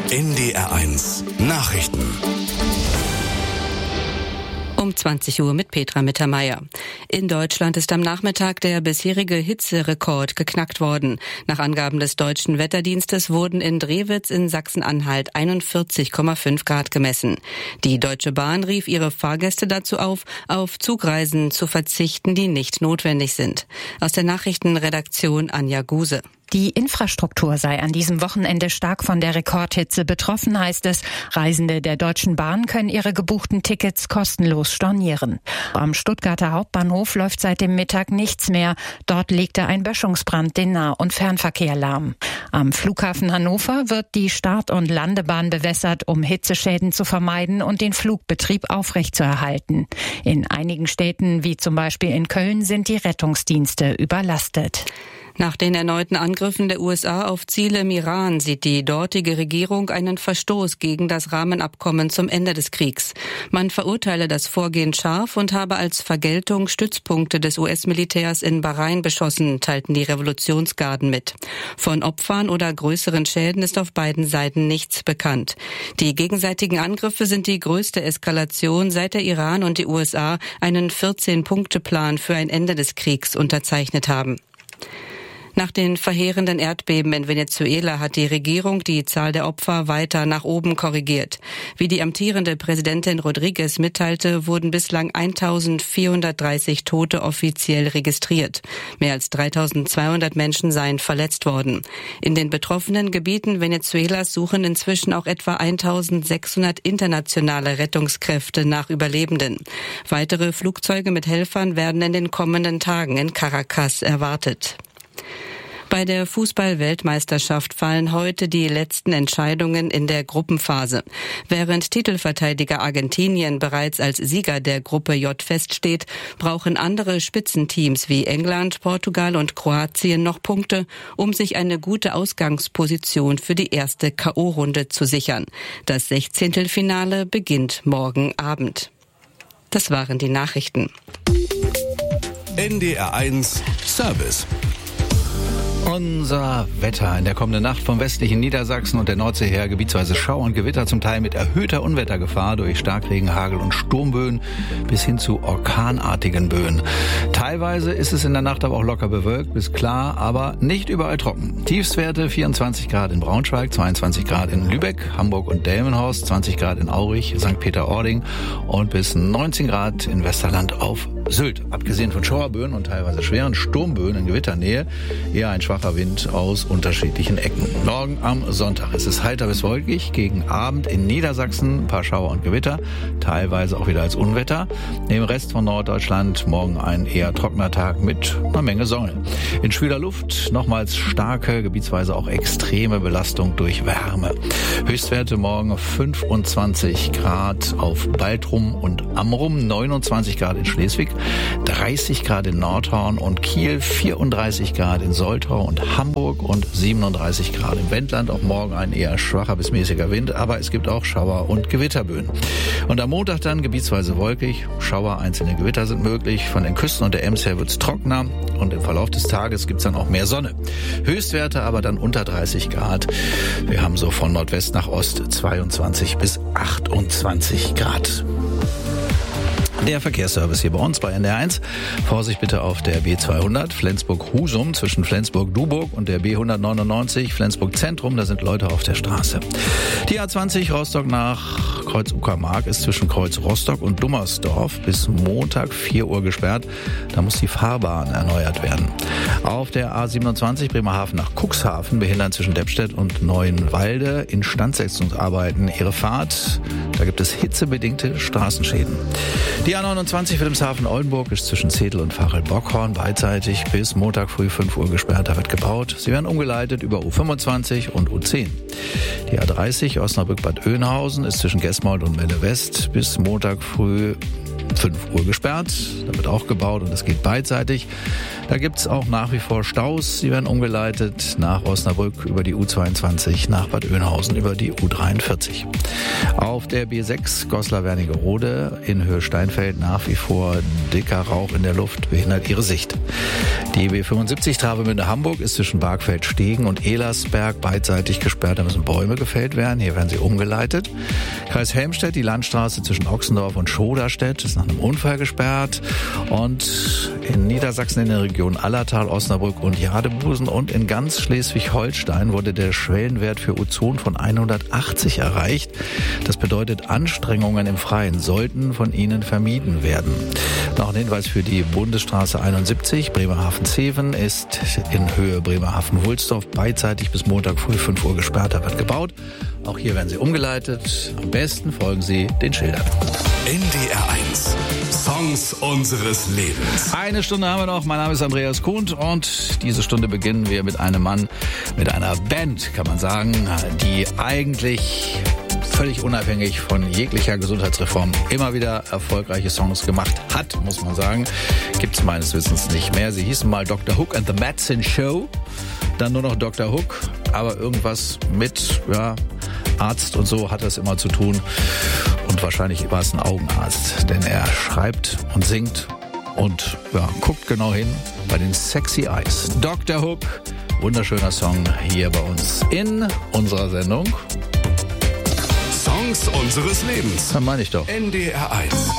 NDR1 Nachrichten. Um 20 Uhr mit Petra Mittermeier. In Deutschland ist am Nachmittag der bisherige Hitzerekord geknackt worden. Nach Angaben des Deutschen Wetterdienstes wurden in Drewitz in Sachsen-Anhalt 41,5 Grad gemessen. Die Deutsche Bahn rief ihre Fahrgäste dazu auf Zugreisen zu verzichten, die nicht notwendig sind. Aus der Nachrichtenredaktion Anja Guse. Die Infrastruktur sei an diesem Wochenende stark von der Rekordhitze betroffen, heißt es. Reisende der Deutschen Bahn können ihre gebuchten Tickets kostenlos stornieren. Am Stuttgarter Hauptbahnhof läuft seit dem Mittag nichts mehr. Dort legte ein Böschungsbrand den Nah- und Fernverkehr lahm. Am Flughafen Hannover wird die Start- und Landebahn bewässert, um Hitzeschäden zu vermeiden und den Flugbetrieb aufrechtzuerhalten. In einigen Städten, wie zum Beispiel in Köln, sind die Rettungsdienste überlastet. Nach den erneuten Angriffen der USA auf Ziele im Iran sieht die dortige Regierung einen Verstoß gegen das Rahmenabkommen zum Ende des Kriegs. Man verurteile das Vorgehen scharf und habe als Vergeltung Stützpunkte des US-Militärs in Bahrain beschossen, teilten die Revolutionsgarden mit. Von Opfern oder größeren Schäden ist auf beiden Seiten nichts bekannt. Die gegenseitigen Angriffe sind die größte Eskalation, seit der Iran und die USA einen 14-Punkte-Plan für ein Ende des Kriegs unterzeichnet haben. Nach den verheerenden Erdbeben in Venezuela hat die Regierung die Zahl der Opfer weiter nach oben korrigiert. Wie die amtierende Präsidentin Rodriguez mitteilte, wurden bislang 1430 Tote offiziell registriert. Mehr als 3200 Menschen seien verletzt worden. In den betroffenen Gebieten Venezuelas suchen inzwischen auch etwa 1600 internationale Rettungskräfte nach Überlebenden. Weitere Flugzeuge mit Helfern werden in den kommenden Tagen in Caracas erwartet. Bei der Fußball-Weltmeisterschaft fallen heute die letzten Entscheidungen in der Gruppenphase. Während Titelverteidiger Argentinien bereits als Sieger der Gruppe J feststeht, brauchen andere Spitzenteams wie England, Portugal und Kroatien noch Punkte, um sich eine gute Ausgangsposition für die erste K.O.-Runde zu sichern. Das 16. beginnt morgen Abend. Das waren die Nachrichten. NDR1 Service. Unser Wetter in der kommenden Nacht vom westlichen Niedersachsen und der Nordsee her gebietsweise Schauer und Gewitter, zum Teil mit erhöhter Unwettergefahr durch Starkregen, Hagel und Sturmböen bis hin zu orkanartigen Böen. Teilweise ist es in der Nacht aber auch locker bewölkt bis klar, aber nicht überall trocken. Tiefstwerte 24 Grad in Braunschweig, 22 Grad in Lübeck, Hamburg und Delmenhorst, 20 Grad in Aurich, St. Peter-Ording und bis 19 Grad in Westerland auf Sylt. Abgesehen von Schauerböen und teilweise schweren Sturmböen in Gewitternähe eher ein schwacher Wind aus unterschiedlichen Ecken. Morgen am Sonntag ist es heiter bis wolkig, gegen Abend in Niedersachsen ein paar Schauer und Gewitter, teilweise auch wieder als Unwetter. Im Rest von Norddeutschland morgen ein eher trockener Tag mit einer Menge Sonne. In schwüler Luft nochmals starke, gebietsweise auch extreme Belastung durch Wärme. Höchstwerte morgen 25 Grad auf Baltrum und Amrum, 29 Grad in Schleswig, 30 Grad in Nordhorn und Kiel, 34 Grad in Soltau und Hamburg und 37 Grad im Wendland. Auch morgen ein eher schwacher bis mäßiger Wind, aber es gibt auch Schauer- und Gewitterböen. Und am Montag dann gebietsweise wolkig, Schauer, einzelne Gewitter sind möglich. Von den Küsten und der Ems her wird es trockener und im Verlauf des Tages gibt es dann auch mehr Sonne. Höchstwerte aber dann unter 30 Grad. Wir haben so von Nordwest nach Ost 22 bis 28 Grad. Der Verkehrsservice hier bei uns bei NDR1. Vorsicht bitte auf der B200 Flensburg-Husum zwischen Flensburg-Duburg und der B199 Flensburg-Zentrum. Da sind Leute auf der Straße. Die A20 Rostock nach Kreuz-Uckermark ist zwischen Kreuz Rostock und Dummersdorf bis Montag 4 Uhr gesperrt. Da muss die Fahrbahn erneuert werden. Auf der A27 Bremerhaven nach Cuxhaven behindern zwischen Deppstedt und Neuenwalde Instandsetzungsarbeiten ihre Fahrt. Da gibt es hitzebedingte Straßenschäden. Die A29 Wilhelmshaven-Oldenburg ist zwischen Zedel und Vachelbockhorn beidseitig bis Montag früh 5 Uhr gesperrt. Da wird gebaut. Sie werden umgeleitet über U25 und U10. Die A30 Osnabrück-Bad Oeynhausen ist zwischen Gesmold und Melle West bis Montag früh 5 Uhr gesperrt. Da wird auch gebaut und es geht beidseitig. Da gibt's auch nach wie vor Staus. Sie werden umgeleitet nach Osnabrück über die U22, nach Bad Oeynhausen über die U43. Auf der B6 Goslar-Wernigerode in Höhe Steinfeld nach wie vor dicker Rauch in der Luft behindert ihre Sicht. Die B75 Travemünde-Hamburg ist zwischen Bargfeld-Stegen und Ehlersberg beidseitig gesperrt. Da müssen Bäume gefällt werden. Hier werden sie umgeleitet. Kreis Helmstedt, die Landstraße zwischen Ochsendorf und Schoderstedt ist nach einem Unfall gesperrt. Und in Niedersachsen in der Region Allertal, Osnabrück und Jadebusen und in ganz Schleswig-Holstein wurde der Schwellenwert für Ozon von 180 erreicht. Das bedeutet, Anstrengungen im Freien sollten von Ihnen vermieden werden. Noch ein Hinweis für die Bundesstraße 71, Bremerhaven-Zeven ist in Höhe Bremerhaven-Wulsdorf beidseitig bis Montag früh 5 Uhr gesperrt. Da wird gebaut. Auch hier werden sie umgeleitet. Am besten folgen Sie den Schildern. NDR 1. Songs unseres Lebens. Eine Stunde haben wir noch. Mein Name ist Andreas Kuhn und diese Stunde beginnen wir mit einem Mann, mit einer Band, kann man sagen, die eigentlich völlig unabhängig von jeglicher Gesundheitsreform immer wieder erfolgreiche Songs gemacht hat, muss man sagen. Gibt es meines Wissens nicht mehr. Sie hießen mal Dr. Hook and the Medicine Show, dann nur noch Dr. Hook, aber irgendwas mit Arzt und so hat das immer zu tun. Und wahrscheinlich war es ein Augenarzt, denn er schreibt und singt und guckt genau hin bei den Sexy Eyes. Dr. Hook, wunderschöner Song hier bei uns in unserer Sendung. Songs unseres Lebens. Das meine ich doch. NDR 1.